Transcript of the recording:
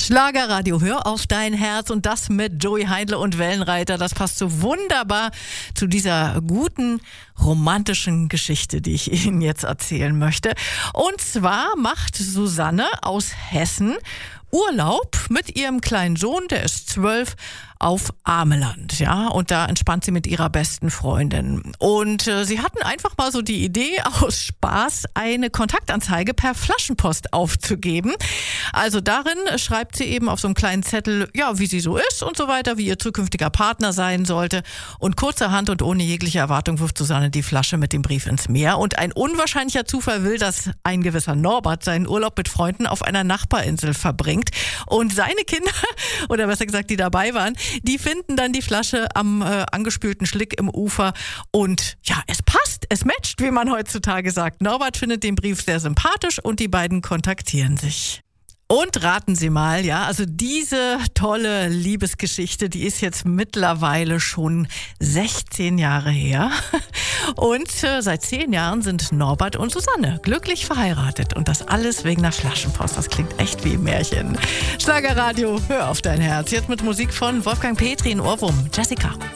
Schlagerradio, hör auf dein Herz, und das mit Joey Heindle und Wellenreiter. Das passt so wunderbar zu dieser guten, romantischen Geschichte, die ich Ihnen jetzt erzählen möchte. Und zwar macht Susanne aus Hessen Urlaub mit ihrem kleinen Sohn, der ist 12, auf Ameland, ja, und da entspannt sie mit ihrer besten Freundin. Und sie hatten einfach mal so die Idee, aus Spaß eine Kontaktanzeige per Flaschenpost aufzugeben. Also darin schreibt sie eben auf so einem kleinen Zettel, ja, wie sie so ist und so weiter, wie ihr zukünftiger Partner sein sollte. Und kurzerhand und ohne jegliche Erwartung wirft Susanne die Flasche mit dem Brief ins Meer. Und ein unwahrscheinlicher Zufall will, dass ein gewisser Norbert seinen Urlaub mit Freunden auf einer Nachbarinsel verbringt. Und seine Kinder, oder besser gesagt, die dabei waren, die finden dann die Flasche am angespülten Schlick im Ufer. Und ja, es passt, es matcht, wie man heutzutage sagt. Norbert findet den Brief sehr sympathisch und die beiden kontaktieren sich. Und raten Sie mal, ja, also diese tolle Liebesgeschichte, die ist jetzt mittlerweile schon 16 Jahre her. Und seit 10 Jahren sind Norbert und Susanne glücklich verheiratet. Und das alles wegen einer Flaschenpost. Das klingt echt wie ein Märchen. Schlagerradio, hör auf dein Herz. Jetzt mit Musik von Wolfgang Petri in Ohrwurm. Jessica.